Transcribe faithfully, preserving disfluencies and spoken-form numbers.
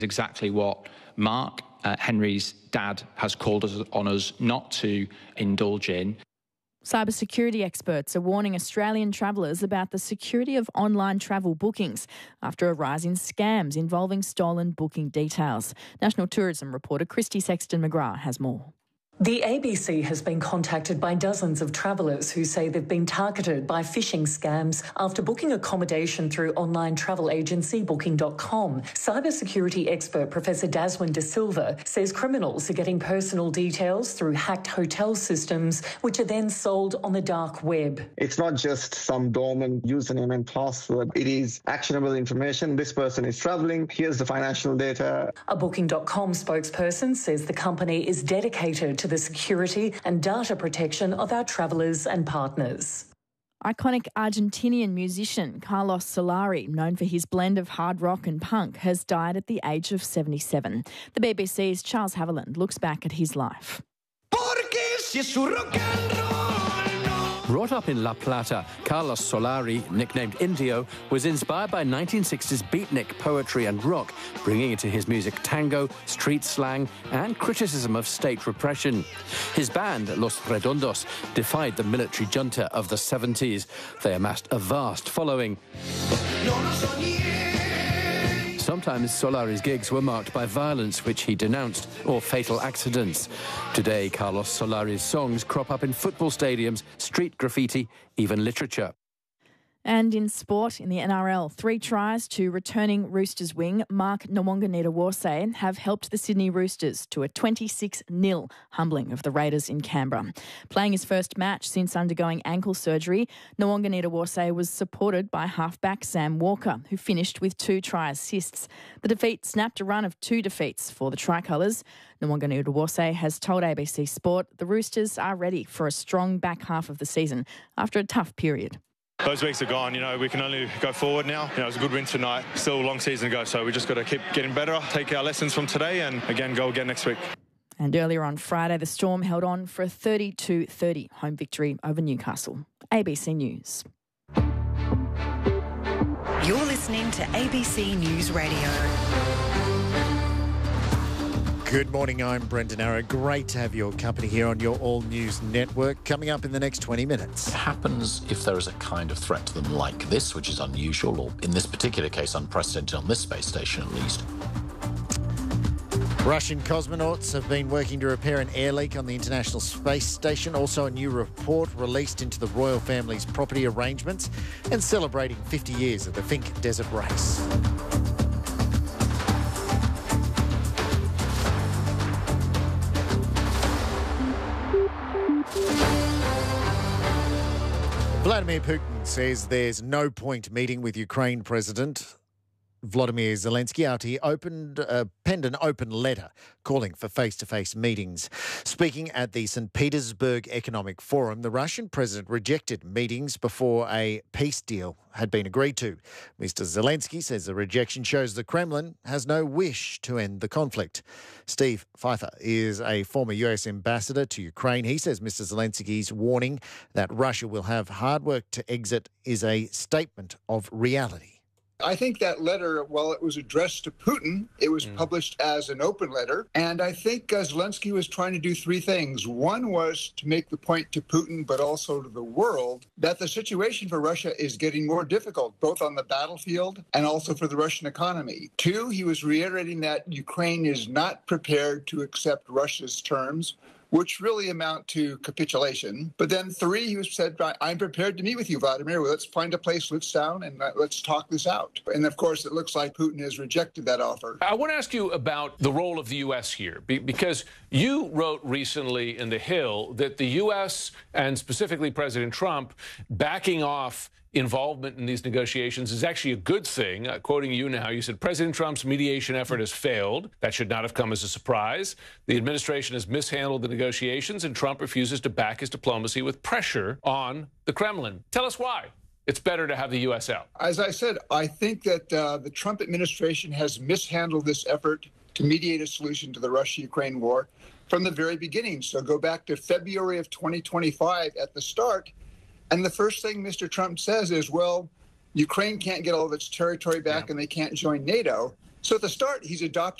Exactly what Mark, uh, Henry's dad, has called us on us not to indulge in. Cybersecurity experts are warning Australian travellers about the security of online travel bookings after a rise in scams involving stolen booking details. National Tourism reporter Christy Sexton-McGrath has more. The A B C has been contacted by dozens of travellers who say they've been targeted by phishing scams after booking accommodation through online travel agency booking dot com. Cybersecurity expert Professor Daswin De Silva says criminals are getting personal details through hacked hotel systems, which are then sold on the dark web. It's not just some dormant username and password. It is actionable information. This person is travelling. Here's the financial data. A booking dot com spokesperson says the company is dedicated to the security and data protection of our travellers and partners. Iconic Argentinian musician Carlos Solari, known for his blend of hard rock and punk, has died at the age of seventy-seven. The B B C's Charles Haviland looks back at his life. Brought up in La Plata, Carlos Solari, nicknamed Indio, was inspired by nineteen sixties beatnik poetry and rock, bringing into his music tango, street slang and criticism of state repression. His band, Los Redondos, defied the military junta of the seventies. They amassed a vast following. Sometimes Solari's gigs were marked by violence, which he denounced, or fatal accidents. Today, Carlos Solari's songs crop up in football stadiums, street graffiti, even literature. And in sport, in the N R L, three tries to returning Roosters wing Mark Nawaqanitawase have helped the Sydney Roosters to a twenty-six nil humbling of the Raiders in Canberra. Playing his first match since undergoing ankle surgery, Nawaqanitawase was supported by halfback Sam Walker, who finished with two try assists. The defeat snapped a run of two defeats for the Tricolours. Nawaqanitawase has told A B C Sport the Roosters are ready for a strong back half of the season after a tough period. Those weeks are gone, you know, we can only go forward now. You know, it was a good win tonight, still a long season to go, so we just got to keep getting better, take our lessons from today and, again, go again next week. And earlier on Friday, the Storm held on for a thirty-two thirty home victory over Newcastle. A B C News. You're listening to A B C News Radio. Good morning, I'm Brendan Arrow. Great to have your company here on your All News Network. Coming up in the next twenty minutes. What happens if there is a kind of threat to them like this, which is unusual, or in this particular case unprecedented on this space station at least? Russian cosmonauts have been working to repair an air leak on the International Space Station. Also a new report released into the royal family's property arrangements and celebrating fifty years of the Finke Desert Race. Vladimir Putin says there's no point meeting with Ukraine President Volodymyr Zelensky after he opened, uh, penned an open letter calling for face-to-face meetings. Speaking at the Saint Petersburg Economic Forum, the Russian president rejected meetings before a peace deal had been agreed to. Mister Zelensky says the rejection shows the Kremlin has no wish to end the conflict. Steve Pfeiffer is a former U S ambassador to Ukraine. He says Mister Zelensky's warning that Russia will have hard work to exit is a statement of reality. I think that letter, while it was addressed to Putin, it was mm. published as an open letter. And I think uh, Zelensky was trying to do three things. One was to make the point to Putin, but also to the world, that the situation for Russia is getting more difficult, both on the battlefield and also for the Russian economy. Two, he was reiterating that Ukraine is not prepared to accept Russia's terms, which really amount to capitulation. But then three, he said, I'm prepared to meet with you, Vladimir. Let's find a place, let's down, and let's talk this out. And of course, it looks like Putin has rejected that offer. I want to ask you about the role of the U S here, because you wrote recently in The Hill that the U S, and specifically President Trump, backing off involvement in these negotiations is actually a good thing. Uh, quoting you now, you said, President Trump's mediation effort has failed. That should not have come as a surprise. The administration has mishandled the negotiations, and Trump refuses to back his diplomacy with pressure on the Kremlin. Tell us why it's better to have the U S out. As I said, I think that uh, the Trump administration has mishandled this effort to mediate a solution to the Russia-Ukraine war from the very beginning. So go back to February of twenty twenty-five at the start, and the first thing Mister Trump says is, well, Ukraine can't get all of its territory back yeah. and they can't join NATO. So at the start, he's adopted